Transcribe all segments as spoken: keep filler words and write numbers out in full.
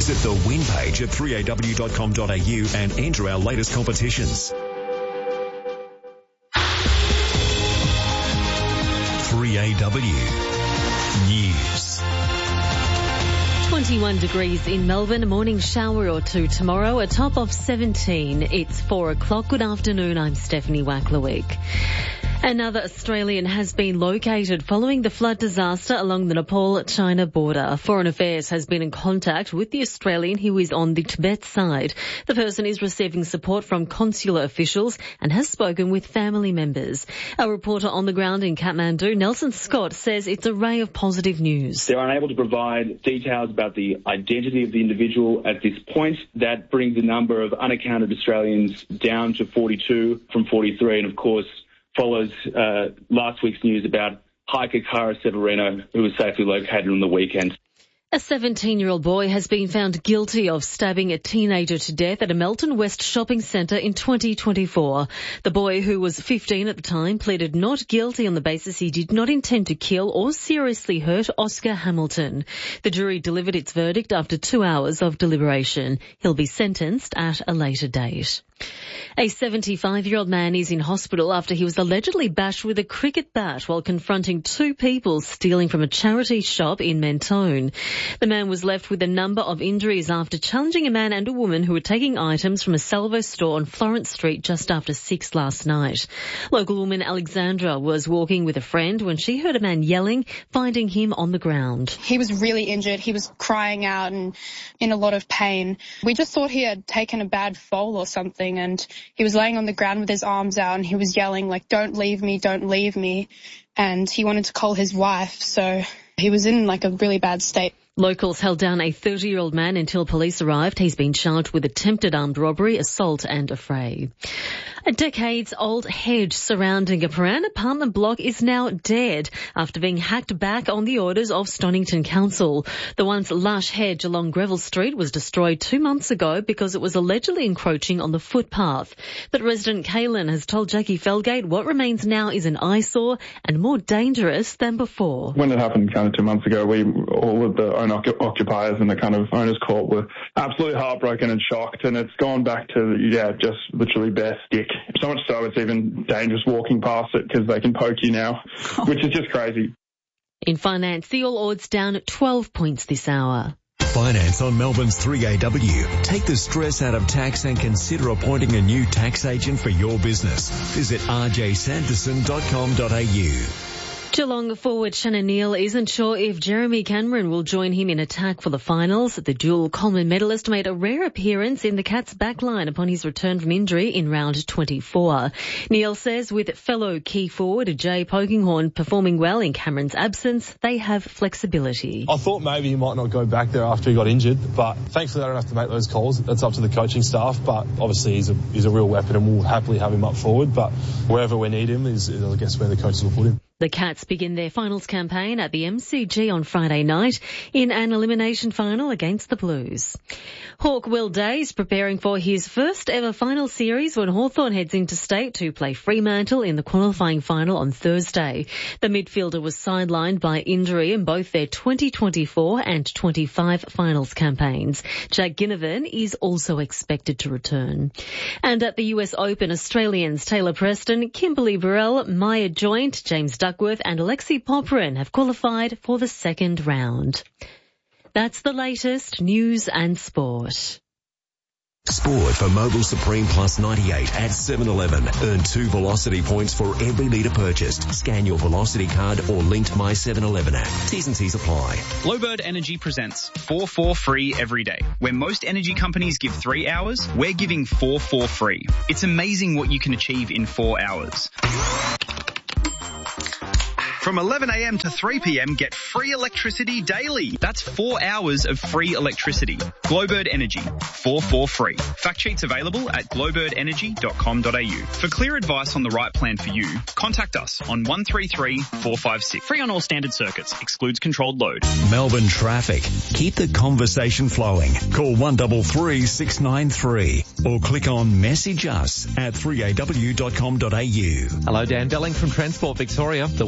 Visit the win page at three a w dot com dot a u and enter our latest competitions. three A W News. twenty-one degrees in Melbourne, a morning shower or two tomorrow, a top of seventeen. It's four o'clock. Good afternoon, I'm Stephanie Wacklewick. Another Australian has been located following the flood disaster along the Nepal-China border. Foreign Affairs has been in contact with the Australian who is on the Tibet side. The person is receiving support from consular officials and has spoken with family members. A reporter on the ground in Kathmandu, Nelson Scott, says it's a ray of positive news. They're unable to provide details about the identity of the individual at this point. That brings the number of unaccounted Australians down to forty-two from forty-three, and of course follows uh, last week's news about hiker Cara Severino, who was safely located on the weekend. A seventeen-year-old boy has been found guilty of stabbing a teenager to death at a Melton West shopping centre in twenty twenty-four. The boy, who was fifteen at the time, pleaded not guilty on the basis he did not intend to kill or seriously hurt Oscar Hamilton. The jury delivered its verdict after two hours of deliberation. He'll be sentenced at a later date. A seventy-five-year-old man is in hospital after he was allegedly bashed with a cricket bat while confronting two people stealing from a charity shop in Mentone. The man was left with a number of injuries after challenging a man and a woman who were taking items from a Salvo store on Florence Street just after six last night. Local woman Alexandra was walking with a friend when she heard a man yelling, finding him on the ground. He was really injured. He was crying out and in a lot of pain. We just thought he had taken a bad fall or something, and he was laying on the ground with his arms out and he was yelling like, "Don't leave me, don't leave me." And he wanted to call his wife, so he was in like a really bad state. Locals held down a thirty-year-old man until police arrived. He's been charged with attempted armed robbery, assault and affray. A decades-old hedge surrounding a Paran apartment block is now dead after being hacked back on the orders of Stonington Council. The once lush hedge along Greville Street was destroyed two months ago because it was allegedly encroaching on the footpath. But resident Kaylin has told Jackie Felgate what remains now is an eyesore and more dangerous than before. When it happened kind of two months ago, we, all of the owner occupiers and the kind of owners court, were absolutely heartbroken and shocked, and it's gone back to, yeah, just literally bare stick. So much so it's even dangerous walking past it because they can poke you now, which is just crazy. In finance, the All Ords down twelve points this hour. Finance on Melbourne's three A W. Take the stress out of tax and consider appointing a new tax agent for your business. Visit r j sanderson dot com dot a u. Geelong forward Shannon Neale isn't sure if Jeremy Cameron will join him in attack for the finals. The dual Coleman medalist made a rare appearance in the Cats' backline upon his return from injury in round twenty-four. Neale says with fellow key forward Jay Polkinghorne performing well in Cameron's absence, they have flexibility. I thought maybe he might not go back there after he got injured, but thankfully I don't have to make those calls. That's up to the coaching staff, but obviously he's a, he's a real weapon and we'll happily have him up forward, but wherever we need him is, is I guess, where the coaches will put him. The Cats begin their finals campaign at the M C G on Friday night in an elimination final against the Blues. Hawk Will Day is preparing for his first ever final series when Hawthorn heads into state to play Fremantle in the qualifying final on Thursday. The midfielder was sidelined by injury in both their twenty twenty-four and twenty-five finals campaigns. Jack Ginnivan is also expected to return. And at the U S Open, Australians Taylor Preston, Kimberly Burrell, Maya Joint, James Duckworth and Alexei Popyrin have qualified for the second round. That's the latest news and sport. Sport for Mobil Supreme Plus ninety-eight at seven eleven. Earn two Velocity points for every litre purchased. Scan your Velocity card or linked My seven eleven app. T's and C's apply. Blowbird Energy presents four four free every day. Where most energy companies give three hours, we're giving four four free. It's amazing what you can achieve in four hours. From eleven a m to three p m, get free electricity daily. That's four hours of free electricity. Glowbird Energy, four four free. Fact sheets available at glowbird energy dot com dot a u. For clear advice on the right plan for you, contact us on one three three, four five six. Free on all standard circuits. Excludes controlled load. Melbourne traffic. Keep the conversation flowing. Call one three three, six nine three or click on message us at three a w dot com dot a u. Hello, Dan Belling from Transport Victoria. The Western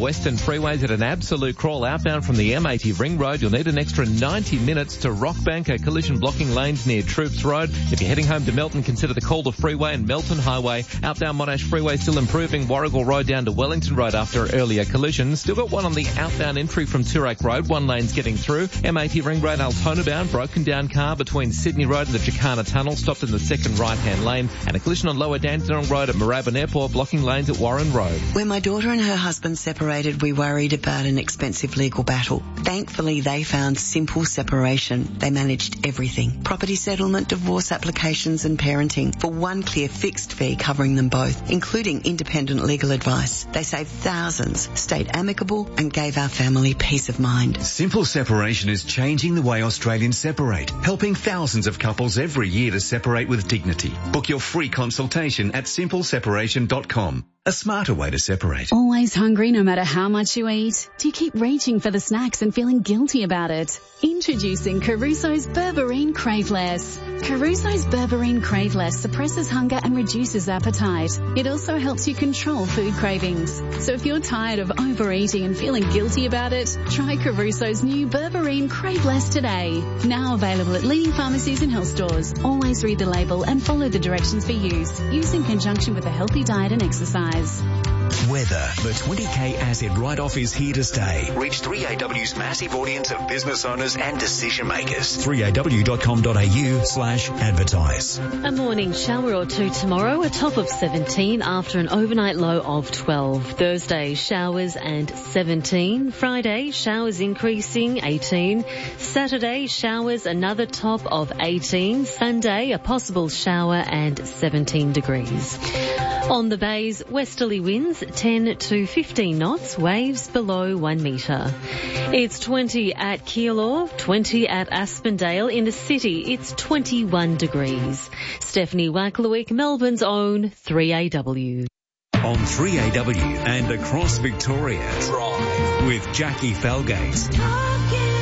freeways at an absolute crawl outbound from the M eighty Ring Road. You'll need an extra ninety minutes to Rockbank, a collision blocking lanes near Troops Road. If you're heading home to Melton, consider the Calder Freeway and Melton Highway. Outbound Monash Freeway still improving. Warrigal Road down to Wellington Road after earlier collisions. Still got one on the outbound entry from Toorak Road. One lane's getting through. M eighty Ring Road Altona bound. Broken down car between Sydney Road and the Chicana Tunnel. Stopped in the second right-hand lane. And a collision on Lower Dandenong Road at Moorabbin Airport, blocking lanes at Warren Road. When my daughter and her husband separated, we worried about an expensive legal battle. Thankfully, they found simple separation. They managed everything. Property settlement, divorce applications and parenting for one clear fixed fee covering them both, including independent legal advice. They saved thousands, stayed amicable and gave our family peace of mind. Simple separation is changing the way Australians separate, helping thousands of couples every year to separate with dignity. Book your free consultation at simple separation dot com. A smarter way to separate. Always hungry no matter how much you eat? Do you keep reaching for the snacks and feeling guilty about it? Introducing Caruso's Berberine Craveless. Caruso's Berberine Craveless suppresses hunger and reduces appetite. It also helps you control food cravings. So if you're tired of overeating and feeling guilty about it, try Caruso's new Berberine Craveless today. Now available at leading pharmacies and health stores. Always read the label and follow the directions for use. Use in conjunction with a healthy diet and exercise. Weather. The twenty K asset write-off is here to stay. Reach three A W's massive audience of business owners and decision makers. three A W dot com dot A U slash advertise. A morning shower or two tomorrow, a top of seventeen after an overnight low of twelve. Thursday, showers and seventeen. Friday, showers increasing, eighteen. Saturday, showers, another top of eighteen. Sunday, a possible shower and seventeen degrees. On the bays, westerly winds ten to fifteen knots, waves below one metre. It's twenty at Keilor, twenty at Aspendale. In the city, it's twenty-one degrees. Stephanie Wacklewick, Melbourne's own three A W. On three A W and across Victoria, Drive with Jackie Felgate.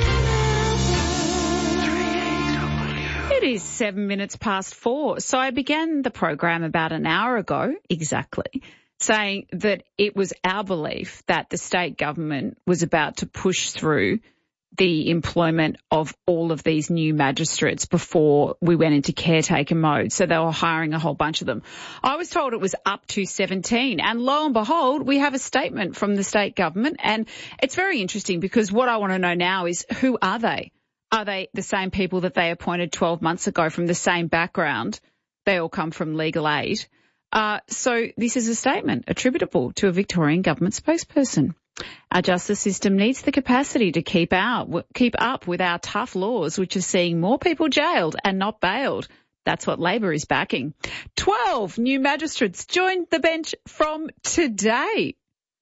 It is seven minutes past four. So I began the program about an hour ago, exactly, saying that it was our belief that the state government was about to push through the employment of all of these new magistrates before we went into caretaker mode. So they were hiring a whole bunch of them. I was told it was up to seventeen. And lo and behold, we have a statement from the state government. And it's very interesting because what I want to know now is who are they? Are they the same people that they appointed twelve months ago from the same background? They all come from legal aid. Uh, so this is a statement attributable to a Victorian government spokesperson. Our justice system needs the capacity to keep out, keep up with our tough laws, which are seeing more people jailed and not bailed. That's what Labor is backing. Twelve new magistrates joined the bench from today.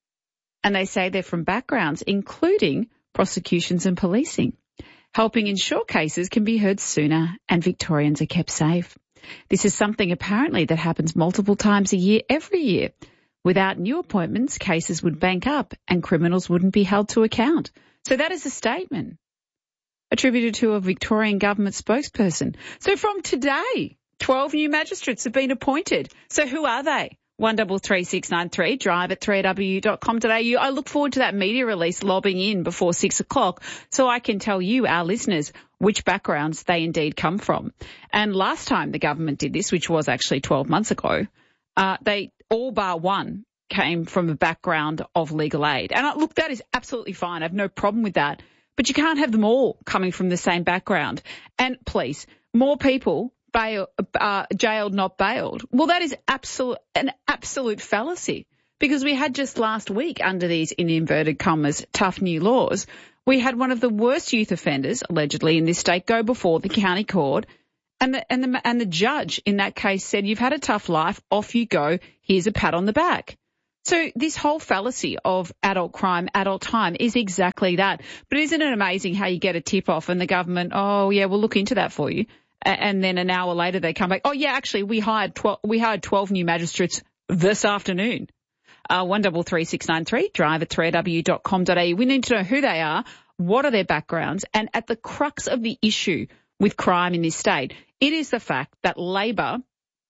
And they say they're from backgrounds including prosecutions and policing, helping ensure cases can be heard sooner and Victorians are kept safe. This is something apparently that happens multiple times a year, every year. Without new appointments, cases would bank up and criminals wouldn't be held to account. So that is a statement attributed to a Victorian government spokesperson. So from today, twelve new magistrates have been appointed. So who are they? one double three six nine three, drive at three A W dot com dot A U. I look forward to that media release lobbing in before six o'clock so I can tell you, our listeners, which backgrounds they indeed come from. And last time the government did this, which was actually twelve months ago, uh, they all bar one came from a background of legal aid. And uh, look, that is absolutely fine. I have no problem with that. But you can't have them all coming from the same background. And please, more people bail, uh, jailed, not bailed. Well, that is absolute, an absolute fallacy because we had just last week under these, in inverted commas, tough new laws, we had one of the worst youth offenders, allegedly, in this state go before the county court. And the, and the, and the judge in that case said, you've had a tough life, off you go, here's a pat on the back. So this whole fallacy of adult crime, adult time is exactly that. But isn't it amazing how you get a tip off and the government, oh yeah, we'll look into that for you. And then an hour later they come back, oh yeah, actually we hired twelve, we hired twelve new magistrates this afternoon. Uh, one double three six nine three, drive at three A W dot com dot A U. We need to know who they are, what are their backgrounds, and at the crux of the issue with crime in this state, it is the fact that Labor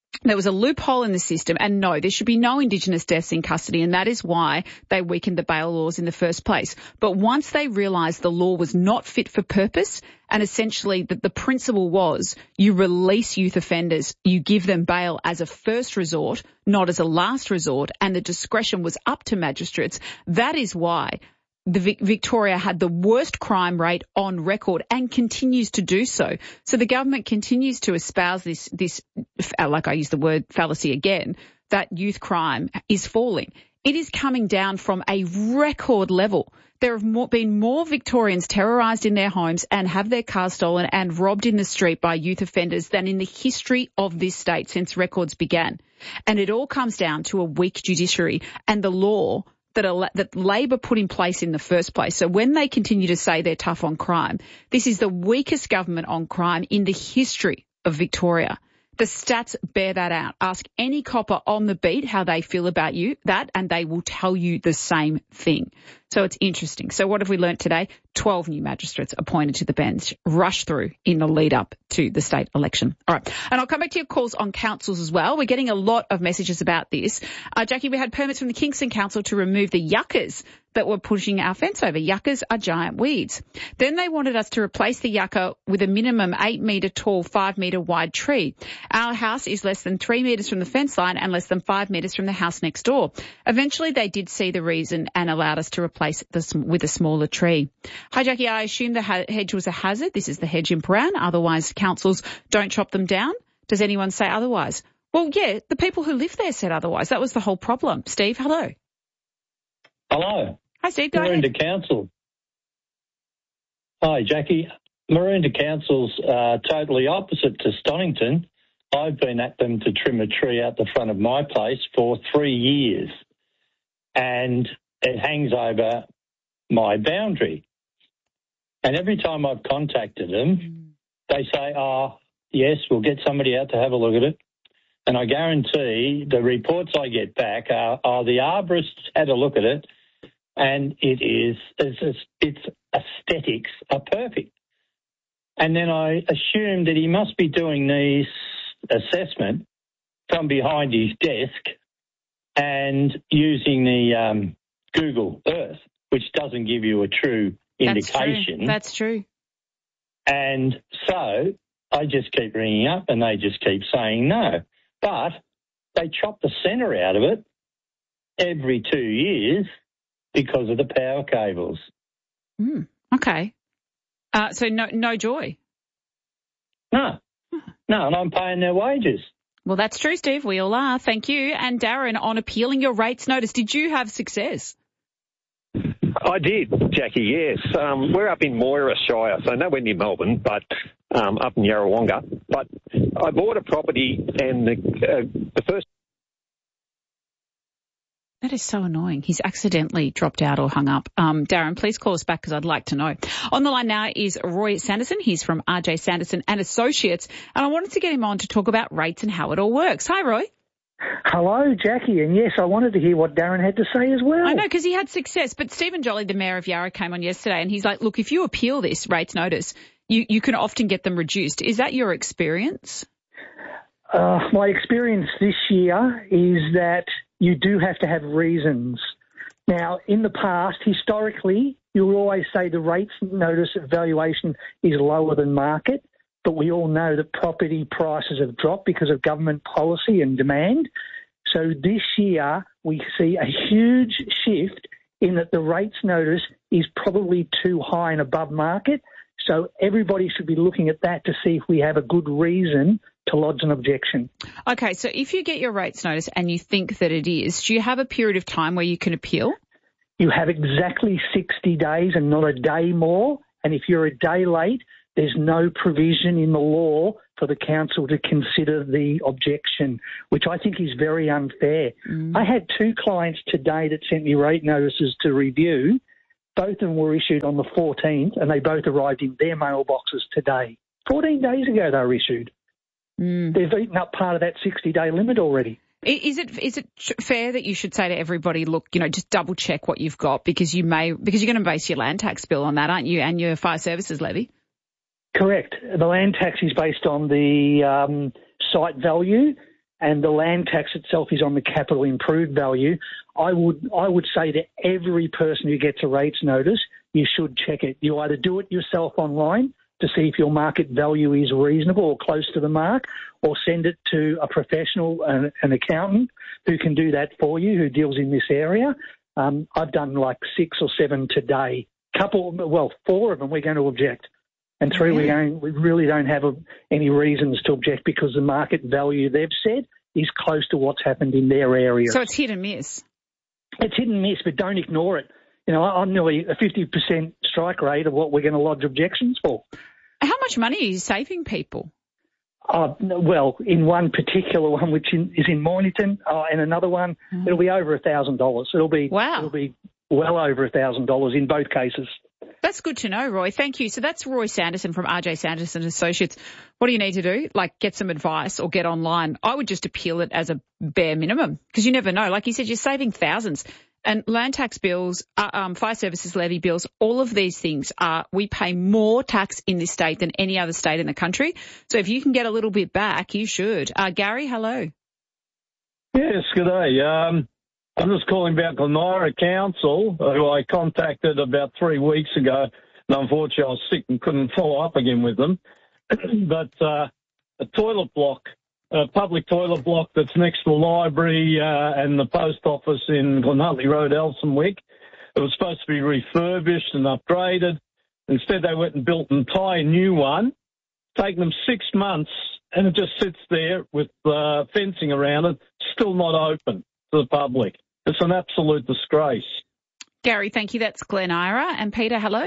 There was a loophole in the system, and no, there should be no Indigenous deaths in custody, and that is why they weakened the bail laws in the first place. But once they realised the law was not fit for purpose, and essentially that the principle was you release youth offenders, you give them bail as a first resort, not as a last resort, and the discretion was up to magistrates, that is why the Vic- Victoria had the worst crime rate on record and continues to do so. So the government continues to espouse this, this, like I use the word fallacy again, that youth crime is falling. It is coming down from a record level. There have more, been more Victorians terrorised in their homes and have their cars stolen and robbed in the street by youth offenders than in the history of this state since records began. And it all comes down to a weak judiciary and the law that, are, that Labor put in place in the first place. So when they continue to say they're tough on crime, this is the weakest government on crime in the history of Victoria. The stats bear that out. Ask any copper on the beat how they feel about you, that, and they will tell you the same thing. So it's interesting. So what have we learnt today? twelve new magistrates appointed to the bench rushed through in the lead up to the state election. All right. And I'll come back to your calls on councils as well. We're getting a lot of messages about this. Uh, Jackie, we had permits from the Kingston Council to remove the yuccas that were pushing our fence over. Yuccas are giant weeds. Then they wanted us to replace the yucca with a minimum eight metre tall, five metre wide tree. Our house is less than three metres from the fence line and less than five metres from the house next door. Eventually they did see the reason and allowed us to replace this with a smaller tree. Hi, Jackie. I assume the ha- hedge was a hazard. This is the hedge in Prahran. Otherwise, councils don't chop them down. Does anyone say otherwise? Well, yeah, the people who live there said otherwise. That was the whole problem. Steve, hello. Hello. Hi, Steve. Go ahead. Maroondah Council. Hi, Jackie. Maroondah Council's uh, totally opposite to Stonington. I've been at them to trim a tree out the front of my place for three years, and it hangs over my boundary. And every time I've contacted them, they say, oh, yes, we'll get somebody out to have a look at it. And I guarantee the reports I get back are, are the arborists had a look at it, and it is, it's, it's aesthetics are perfect. And then I assume that he must be doing these assessment from behind his desk and using the um, Google Earth, which doesn't give you a true indication. That's true. That's true. And so I just keep ringing up and they just keep saying no. But they chop the centre out of it every two years because of the power cables. Mm, okay. Uh, so no, no joy? No. No, and I'm paying their wages. Well, that's true, Steve. We all are. Thank you. And Darren, on appealing your rates notice, did you have success? I did, Jackie, yes. Um, we're up in Moira Shire, so nowhere near Melbourne, but um, up in Yarrawonga. But I bought a property and the, uh, the first... That is so annoying. He's accidentally dropped out or hung up. Um, Darren, please call us back because I'd like to know. On the line now is Roy Sanderson. He's from R J Sanderson and Associates, and I wanted to get him on to talk about rates and how it all works. Hi, Roy. Hello, Jackie, and yes, I wanted to hear what Darren had to say as well. I know, because he had success, but Stephen Jolly, the Mayor of Yarra, came on yesterday and he's like, look, if you appeal this rates notice, you, you can often get them reduced. Is that your experience? Uh, my experience this year is that you do have to have reasons. Now, in the past, historically, you'll always say the rates notice valuation is lower than market, but we all know that property prices have dropped because of government policy and demand. So this year, we see a huge shift in that the rates notice is probably too high and above market. So everybody should be looking at that to see if we have a good reason to lodge an objection. Okay, so if you get your rates notice and you think that it is, do you have a period of time where you can appeal? You have exactly sixty days and not a day more. And if you're a day late, there's no provision in the law for the council to consider the objection, which I think is very unfair. Mm. I had two clients today that sent me rate notices to review. Both of them were issued on the fourteenth and they both arrived in their mailboxes today. fourteen days ago they were issued. Mm. They've eaten up part of that sixty-day limit already. Is it is it fair that you should say to everybody, look, you know, just double check what you've got because you may because you're going to base your land tax bill on that, aren't you, and your fire services levy? Correct. The land tax is based on the um, site value, and the land tax itself is on the capital improved value, I would I would say to every person who gets a rates notice, you should check it. You either do it yourself online to see if your market value is reasonable or close to the mark, or send it to a professional, an, an accountant who can do that for you, who deals in this area. Um, I've done like six or seven today. Couple, well, four of them we're going to object, and three we going, we really don't have a, any reasons to object because the market value they've said is close to what's happened in their area. So it's hit and miss. It's hit and miss, but don't ignore it. You know, I'm nearly a fifty percent strike rate of what we're going to lodge objections for. How much money are you saving people? Uh, well, in one particular one, which in, is in Mornington, uh, and another one, mm. it'll be over a thousand dollars. It'll be wow. It'll be well over a thousand dollars in both cases. That's good to know, Roy. Thank you. So that's Roy Sanderson from R J Sanderson Associates. What do you need to do? Like, get some advice or get online. I would just appeal it as a bare minimum because you never know. Like you said, you're saving thousands. And land tax bills, uh, um, fire services levy bills, all of these things are, we pay more tax in this state than any other state in the country. So if you can get a little bit back, you should. Uh, Gary, hello. Yes, good day. Um, I'm just calling about Glenora Council, who I contacted about three weeks ago. And unfortunately, I was sick and couldn't follow up again with them. But uh, a toilet block, a public toilet block that's next to the library uh, and the post office in Glenhuntly Road, Elsonwick. It was supposed to be refurbished and upgraded. Instead, they went and built an entire new one. It's taken them six months, and it just sits there with uh, fencing around it, still not open to the public. It's an absolute disgrace. Gary, thank you. That's Glen Ira. And Peter, hello.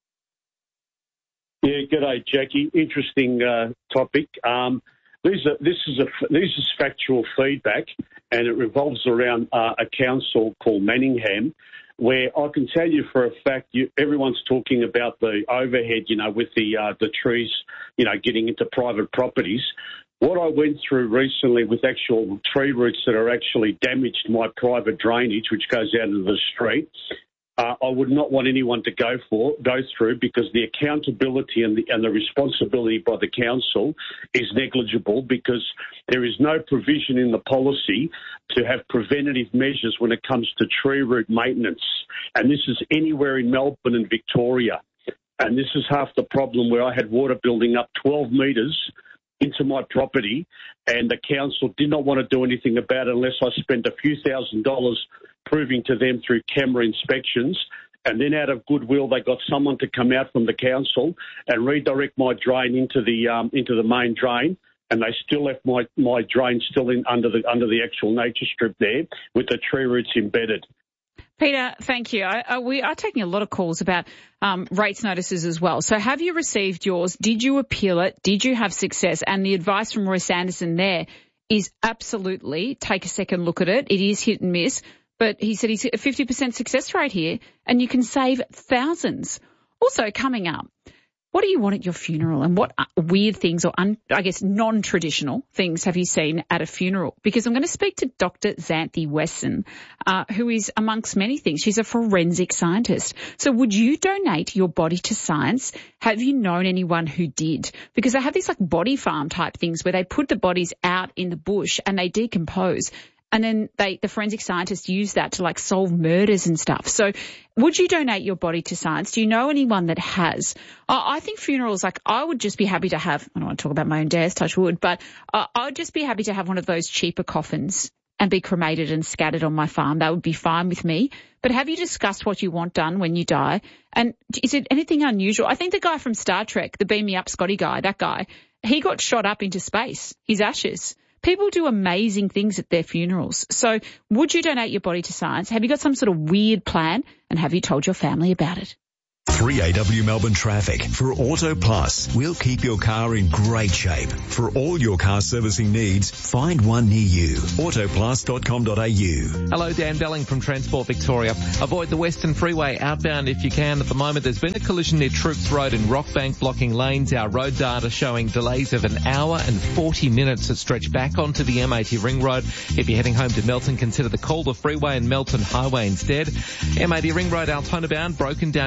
Yeah, good day, Jackie. Interesting uh, topic. Um, These are, this is a this is factual feedback, and it revolves around uh, a council called Manningham, where I can tell you for a fact, you, everyone's talking about the overhead, you know, with the uh, the trees, you know, getting into private properties. What I went through recently with actual tree roots that are actually damaged my private drainage, which goes out into the street. Uh, I would not want anyone to go for go through because the accountability and the and the responsibility by the council is negligible because there is no provision in the policy to have preventative measures when it comes to tree root maintenance. And this is anywhere in Melbourne and Victoria. And this is half the problem where I had water building up twelve metres into my property, and the council did not want to do anything about it unless I spent a few thousand dollars proving to them through camera inspections. And then out of goodwill, they got someone to come out from the council and redirect my drain into the um, into the main drain. And they still left my, my drain still in under the under the actual nature strip there with the tree roots embedded. Peter, thank you. I, I, we are taking a lot of calls about um, rates notices as well. So have you received yours? Did you appeal it? Did you have success? And the advice from Roy Sanderson there is absolutely take a second look at it. It is hit and miss. But he said he's a fifty percent success rate here, and you can save thousands. Also coming up, what do you want at your funeral, and what weird things or, un, I guess, non-traditional things have you seen at a funeral? Because I'm going to speak to Doctor Xanthi Wesson, uh, who is, amongst many things, she's a forensic scientist. So would you donate your body to science? Have you known anyone who did? Because they have these like body farm type things where they put the bodies out in the bush and they decompose. And then they, the forensic scientists use that to like solve murders and stuff. So would you donate your body to science? Do you know anyone that has? Uh, I think funerals, like I would just be happy to have, I don't want to talk about my own death, touch wood, but uh, I would just be happy to have one of those cheaper coffins and be cremated and scattered on my farm. That would be fine with me. But have you discussed what you want done when you die? And is it anything unusual? I think the guy from Star Trek, the Beam Me Up Scotty guy, that guy, he got shot up into space, his ashes. People do amazing things at their funerals. So would you donate your body to science? Have you got some sort of weird plan? And have you told your family about it? three A W Melbourne traffic. For Auto Plus, we'll keep your car in great shape. For all your car servicing needs, find one near you. auto plus dot com dot a u. Hello, Dan Belling from Transport Victoria. Avoid the Western Freeway outbound if you can. At the moment, there's been a collision near Troops Road in Rockbank blocking lanes. Our road data showing delays of an hour and forty minutes that stretch back onto the M eighty Ring Road. If you're heading home to Melton, consider the Calder Freeway and Melton Highway instead. M eighty Ring Road Altona bound, broken down car between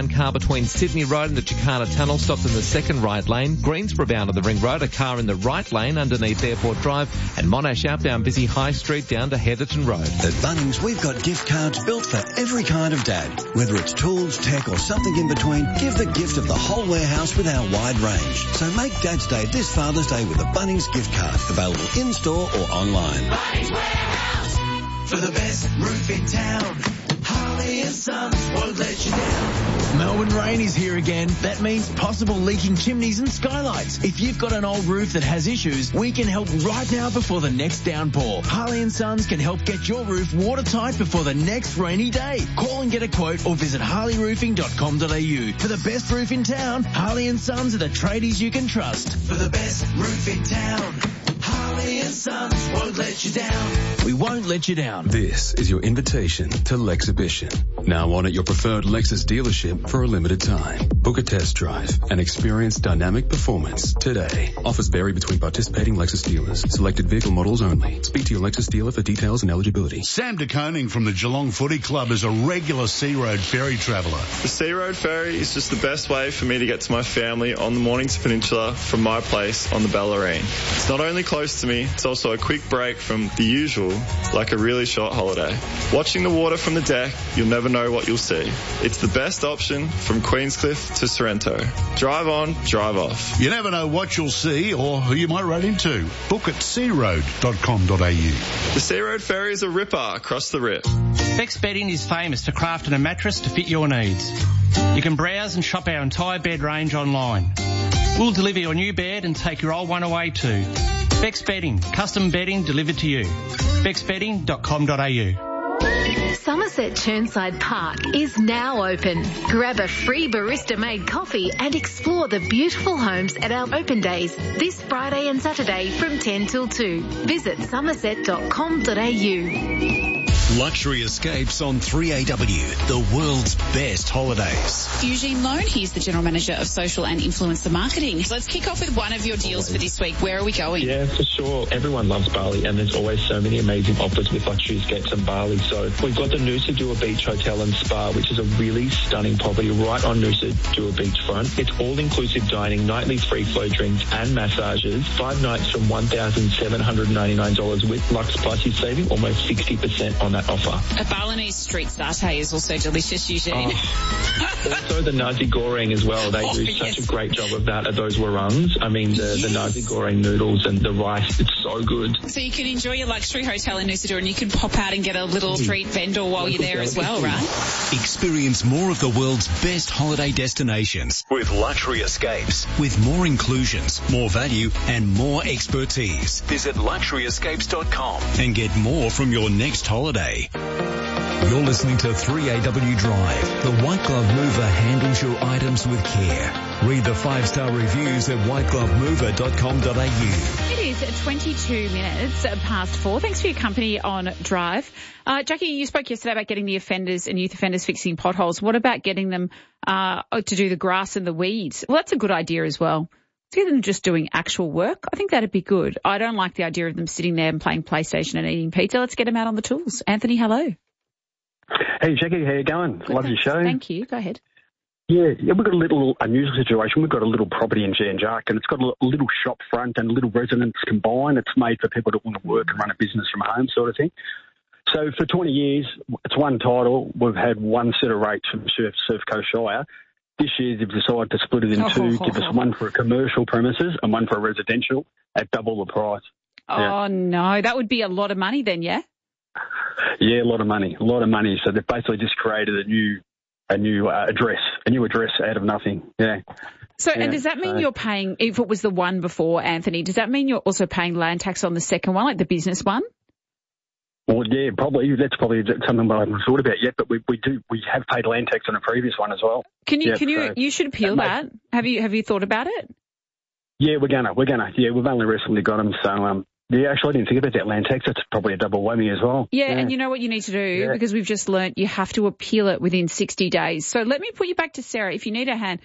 between Sydney Road and the Chicana Tunnel, stopped in the second right lane. Greensborough bound to the Ring Road, a car in the right lane underneath Airport Drive. And Monash outbound busy High Street down to Heatherton Road. At Bunnings, we've got gift cards built for every kind of dad. Whether it's tools, tech or something in between, give the gift of the whole warehouse with our wide range. So make Dad's Day this Father's Day with a Bunnings gift card. Available in-store or online. Bunnings Warehouse. For the best roof in town. Harley and Sons won't let you down. Melbourne rain is here again. That means possible leaking chimneys and skylights. If you've got an old roof that has issues, we can help right now before the next downpour. Harley and Sons can help get your roof watertight before the next rainy day. Call and get a quote or visit harley roofing dot com dot a u. For the best roof in town, Harley and Sons are the tradies you can trust. For the best roof in town, Harley and Sons won't let you down. We won't let you down. This is your invitation to Lexhibition. Now on at your preferred Lexus dealership for a limited time. Book a test drive and experience dynamic performance today. Offers vary between participating Lexus dealers. Selected vehicle models only. Speak to your Lexus dealer for details and eligibility. Sam de Koning from the Geelong Footy Club is a regular Sea Road ferry traveller. The Sea Road ferry is just the best way for me to get to my family on the Mornington Peninsula from my place on the Bellarine. It's not only close to me, it's also a quick break from the usual, like a really short holiday. Watching the water from the deck, you'll never know what you'll see. It's the best option from Queenscliff to Sorrento. Drive on, drive off. You never know what you'll see or who you might run into. Book at sea road dot com dot a u. The Sea Road ferry is a ripper across the rip. Bex Bedding is famous for crafting a mattress to fit your needs. You can browse and shop our entire bed range online. We'll deliver your new bed and take your old one away too. Bex Bedding, custom bedding delivered to you. bex bedding dot com dot a u. Somerset Churnside Park is now open. Grab a free barista-made coffee and explore the beautiful homes at our open days this Friday and Saturday from ten till two. Visit somerset dot com dot a u. Luxury Escapes on three A W, the world's best holidays. Eugene Lone, he's the General Manager of Social and Influencer Marketing. Let's kick off with one of your deals for this week. Where are we going? Yeah, for sure. Everyone loves Bali, and there's always so many amazing offers with Luxury Escapes and Bali. So we've got the Nusa Dua Beach Hotel and Spa, which is a really stunning property right on Nusa Dua beachfront. It's all-inclusive dining, nightly free-flow drinks and massages. Five nights from one thousand seven hundred ninety-nine dollars with Lux Plus, you're saving almost sixty percent on that offer. A Balinese street satay is also delicious, Eugene. Oh. Also the nasi goreng as well. They oh, do such yes. a great job of that at those warangs. I mean, the, yes. the nasi goreng noodles and the rice, it's so good. So you can enjoy your luxury hotel in Nusa Dua and you can pop out and get a little street vendor while you're there as well, right? Experience more of the world's best holiday destinations with Luxury Escapes. With more inclusions, more value and more expertise. Visit luxury escapes dot com and get more from your next holiday. You're listening to three A W Drive. The White Glove Mover handles your items with care. Read the five-star reviews at white glove mover dot com dot a u. It is twenty-two minutes past four. Thanks for your company on Drive. Uh, Jackie, you spoke yesterday about getting the offenders and youth offenders fixing potholes. What about getting them uh, to do the grass and the weeds? Well, that's a good idea as well. To get them just doing actual work, I think that'd be good. I don't like the idea of them sitting there and playing PlayStation and eating pizza. Let's get them out on the tools. Anthony, hello. Hey, Jackie, how you going? Good, Love thanks. your show. Thank you. Go ahead. Yeah, yeah, we've got a little unusual situation. We've got a little property in Janjark, and it's got a little shop front and a little residence combined. It's made for people that want to work and run a business from home sort of thing. So for twenty years, it's one title. We've had one set of rates from Surf, Surf Coast Shire. This year, they've decided to split it in two, give us one for a commercial premises and one for a residential at double the price. Oh, yeah. No, that would be a lot of money then, yeah? Yeah, a lot of money, a lot of money. So they've basically just created a new a new uh, address, a new address out of nothing, yeah. So, yeah. and does that mean uh, you're paying, if it was the one before, Anthony, does that mean you're also paying land tax on the second one, like the business one? Well, yeah, probably. That's probably something I haven't thought about yet, but we, we do, we have paid land tax on a previous one as well. Can you, yep, can you, so you should appeal that. that. Have you, have you thought about it? Yeah, we're gonna, we're gonna, yeah, we've only recently got them, so, um, yeah, actually, I didn't think about that land tax. That's probably a double whammy as well. Yeah, yeah. And you know what you need to do? Yeah. Because we've just learnt you have to appeal it within sixty days. So let me put you back to Sarah. If you need a hand,